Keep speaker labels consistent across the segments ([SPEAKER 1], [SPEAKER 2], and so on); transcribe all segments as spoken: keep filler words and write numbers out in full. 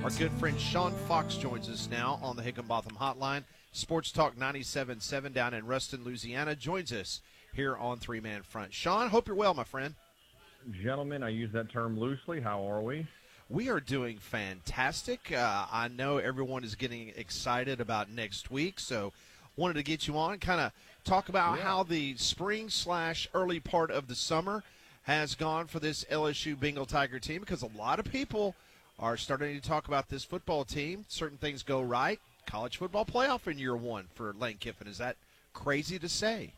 [SPEAKER 1] Our good friend Sean Fox joins us now on the Higginbotham Hotline. Sports Talk ninety-seven point seven down in Ruston, Louisiana, joins us here on Three Man Front. Sean, hope you're well, my friend.
[SPEAKER 2] Gentlemen, I use that term loosely. How are we?
[SPEAKER 1] We are doing fantastic. Uh, I know everyone is getting excited about next week, so wanted to get you on and kind of talk about
[SPEAKER 2] yeah.
[SPEAKER 1] how the spring slash early part of the summer has gone for this L S U Bengal Tiger team, because a lot of people are starting to talk about this football team. Certain things go right. College football playoff in year one for Lane Kiffin. Is that crazy to say?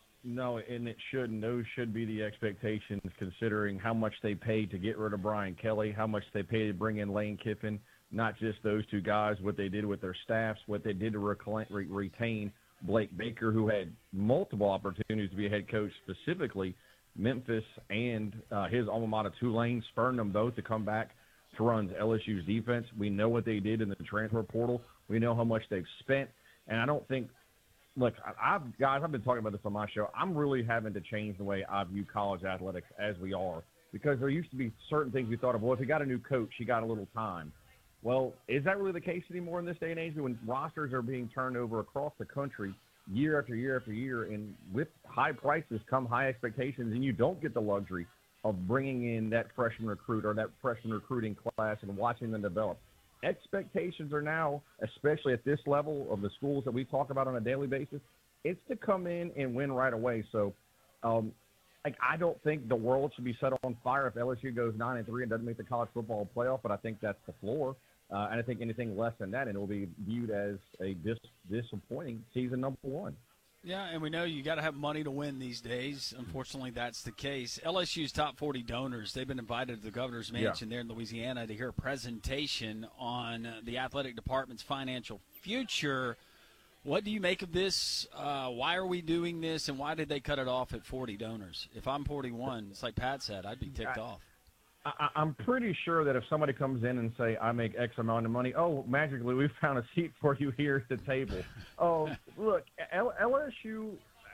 [SPEAKER 2] No, and it shouldn't. Those should be the expectations, considering how much they paid to get rid of Brian Kelly, how much they paid to bring in Lane Kiffin, not just those two guys, what they did with their staffs, what they did to reclaim, re- retain Blake Baker, who had multiple opportunities to be a head coach, specifically Memphis and uh, his alma mater, Tulane, spurned them both to come back to run L S U's defense. We know what they did in the transfer portal. We know how much they've spent. And I don't think – look, I- I've guys, I've been talking about this on my show. I'm really having to change the way I view college athletics as we are, because there used to be certain things we thought of, well, if you got a new coach, you got a little time. Well, is that really the case anymore in this day and age when rosters are being turned over across the country year after year after year, and with high prices come high expectations, and you don't get the luxury of bringing in that freshman recruit or that freshman recruiting class and watching them develop? Expectations are now, especially at this level of the schools that we talk about on a daily basis, it's to come in and win right away. So, um, like, I don't think the world should be set on fire if L S U goes nine and three and doesn't make the college football playoff, but I think that's the floor. Uh, and I think anything less than that, and it will be viewed as a dis- disappointing season number one.
[SPEAKER 3] Yeah, and we know you got to have money to win these days. Unfortunately, that's the case. L S U's top forty donors, they've been invited to the governor's mansion yeah. there in Louisiana to hear a presentation on the athletic department's financial future. What do you make of this? Uh, why are we doing this, and why did they cut it off at forty donors? If I'm forty-one, it's like Pat said, I'd be ticked
[SPEAKER 2] I,
[SPEAKER 3] off.
[SPEAKER 2] I, I'm pretty sure that if somebody comes in and say, I make X amount of money, oh, magically we found a seat for you here at the table. Oh, look, L- LSU,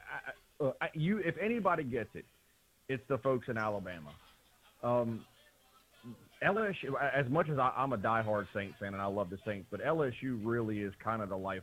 [SPEAKER 2] I, I, you, if anybody gets it, it's the folks in Alabama. Um, L S U, as much as I, I'm a diehard Saints fan and I love the Saints, but L S U really is kind of the life